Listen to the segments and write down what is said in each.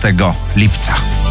lipca.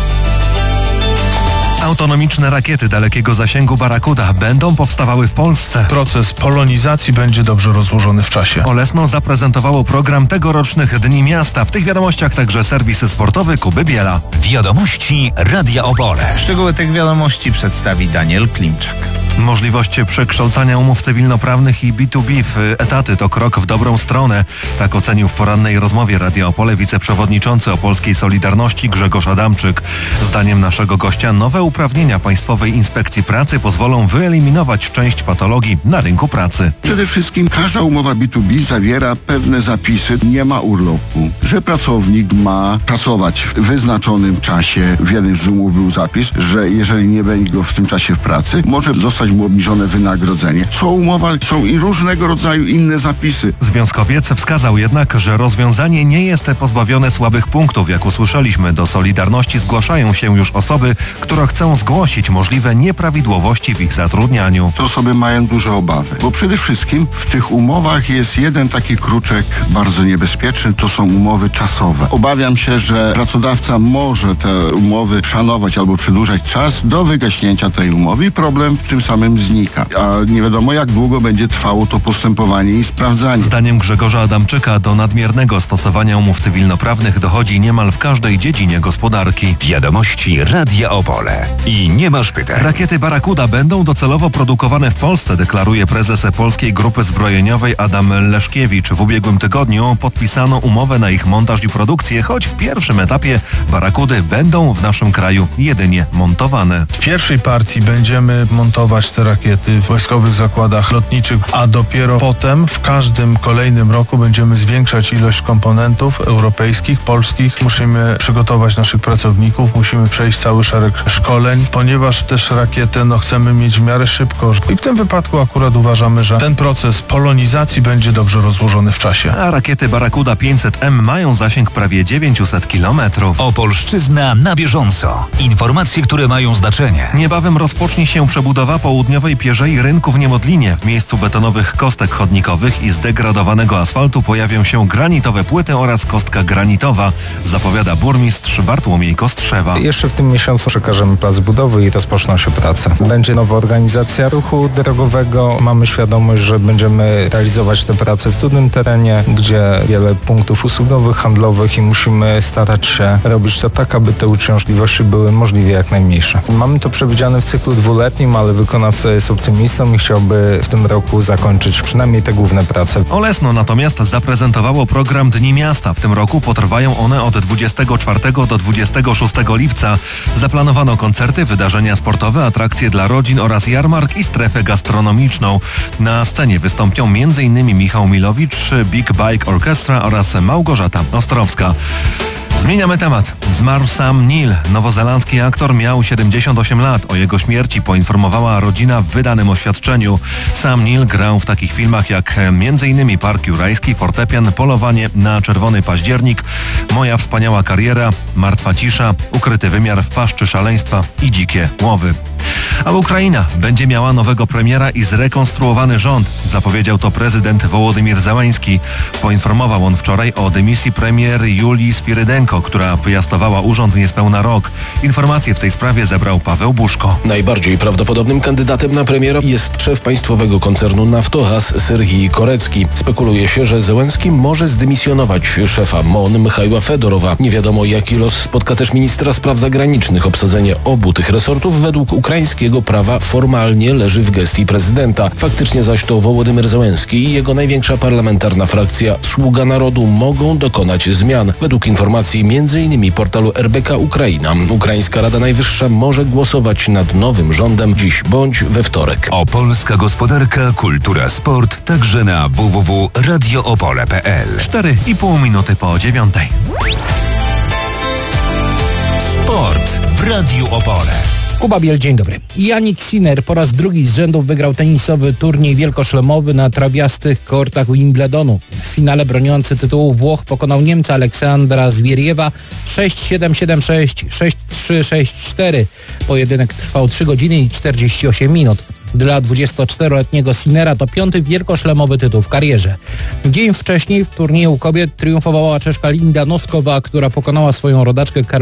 Autonomiczne rakiety dalekiego zasięgu Barracuda będą powstawały w Polsce. Proces polonizacji będzie dobrze rozłożony w czasie. Olesno zaprezentowało program tegorocznych Dni Miasta. W tych wiadomościach także serwis sportowy Kuby Biela. Wiadomości Radia Opole. Szczegóły tych wiadomości przedstawi Daniel Klimczak. Możliwość przekształcania umów cywilnoprawnych i B2B w etaty to krok w dobrą stronę. Tak ocenił w porannej rozmowie Radia Opole wiceprzewodniczący Opolskiej Solidarności Grzegorz Adamczyk. Zdaniem naszego gościa nowe uprawnienia Państwowej Inspekcji Pracy pozwolą wyeliminować część patologii na rynku pracy. Przede wszystkim każda umowa B2B zawiera pewne zapisy. Nie ma urlopu, że pracownik ma pracować w wyznaczonym czasie. W jednym z umów był zapis, że jeżeli nie będzie go w tym czasie w pracy, może zostać mu obniżone wynagrodzenie. Co umowa, są i różnego rodzaju inne zapisy. Związkowiec wskazał jednak, że rozwiązanie nie jest pozbawione słabych punktów. Jak usłyszeliśmy, do Solidarności zgłaszają się już osoby, które chcą zgłosić możliwe nieprawidłowości w ich zatrudnianiu. Te osoby mają duże obawy, bo przede wszystkim w tych umowach jest jeden taki kruczek bardzo niebezpieczny, to są umowy czasowe. Obawiam się, że pracodawca może te umowy szanować albo przedłużać czas do wygaśnięcia tej umowy i problem w tym samym znika. A nie wiadomo, jak długo będzie trwało to postępowanie i sprawdzanie. Zdaniem Grzegorza Adamczyka do nadmiernego stosowania umów cywilnoprawnych dochodzi niemal w każdej dziedzinie gospodarki. Wiadomości Radia Opole. I nie masz pytań. Rakiety Barracuda będą docelowo produkowane w Polsce, deklaruje prezes Polskiej Grupy Zbrojeniowej Adam Leszkiewicz. W ubiegłym tygodniu podpisano umowę na ich montaż i produkcję, choć w pierwszym etapie Barracudy będą w naszym kraju jedynie montowane. W pierwszej partii będziemy montować te rakiety w wojskowych zakładach lotniczych, a dopiero potem w każdym kolejnym roku będziemy zwiększać ilość komponentów europejskich, polskich. Musimy przygotować naszych pracowników, musimy przejść cały szereg szkoleń, ponieważ też rakietę chcemy mieć w miarę szybko. I w tym wypadku akurat uważamy, że ten proces polonizacji będzie dobrze rozłożony w czasie. A rakiety Barracuda 500M mają zasięg prawie 900 km. Opolszczyzna na bieżąco. Informacje, które mają znaczenie. Niebawem rozpocznie się przebudowa południowej pierzei rynku w Niemodlinie. W miejscu betonowych kostek chodnikowych i zdegradowanego asfaltu pojawią się granitowe płyty oraz kostka granitowa, zapowiada burmistrz Bartłomiej Kostrzewa. Jeszcze w tym miesiącu przekażemy plac budowy i rozpoczną się prace. Będzie nowa organizacja ruchu drogowego. Mamy świadomość, że będziemy realizować te prace w trudnym terenie, gdzie wiele punktów usługowych, handlowych i musimy starać się robić to tak, aby te uciążliwości były możliwie jak najmniejsze. Mamy to przewidziane w cyklu dwuletnim, ale wykonawca jest optymistą i chciałby w tym roku zakończyć przynajmniej te główne prace. Olesno natomiast zaprezentowało program Dni Miasta. W tym roku potrwają one od 24 do 26 lipca. Zaplanowano koncerty, wydarzenia sportowe, atrakcje dla rodzin oraz jarmark i strefę gastronomiczną. Na scenie wystąpią m.in. Michał Milowicz, Big Bike Orchestra oraz Małgorzata Ostrowska. Zmieniamy temat. Zmarł Sam Neill. Nowozelandzki aktor miał 78 lat. O jego śmierci poinformowała rodzina w wydanym oświadczeniu. Sam Neill grał w takich filmach jak m.in. Park Jurajski, Fortepian, Polowanie na Czerwony Październik, Moja wspaniała kariera, Martwa cisza, Ukryty wymiar w paszczy szaleństwa i Dzikie łowy. A Ukraina będzie miała nowego premiera i zrekonstruowany rząd. Zapowiedział to prezydent Wołodymir Zełański. Poinformował on wczoraj o dymisji premier Julii Swirydenko, która piastowała urząd niespełna rok. Informacje w tej sprawie zebrał Paweł Buszko. Najbardziej prawdopodobnym kandydatem na premiera jest szef państwowego koncernu Naftogaz Serhii Korecki. Spekuluje się, że Zełenski może zdymisjonować szefa MON Michaiła Fedorowa. Nie wiadomo, jaki los spotka też ministra spraw zagranicznych. Obsadzenie obu tych resortów według ukraińskiego prawa formalnie leży w gestii prezydenta. Faktycznie zaś to Wołodymyr Zełenski i jego największa parlamentarna frakcja Sługa Narodu mogą dokonać zmian. Według informacji m.in. portalu RBK Ukraina, Ukraińska Rada Najwyższa może głosować nad nowym rządem dziś bądź we wtorek. Opolska gospodarka, kultura, sport także na www.radioopole.pl. 4,5 minuty po 9. Sport w Radiu Opole. Kuba Biel, dzień dobry. Jannik Sinner po raz drugi z rzędu wygrał tenisowy turniej wielkoszlemowy na trawiastych kortach Wimbledonu. W finale broniący tytułu Włoch pokonał Niemca Aleksandra Zwieriewa 6-7-7-6, 6-3, 6-4. Pojedynek trwał 3 godziny i 48 minut. Dla 24-letniego Sinnera to 5. wielkoszlemowy tytuł w karierze. Dzień wcześniej w turnieju kobiet triumfowała Czeszka Linda Noskowa, która pokonała swoją rodaczkę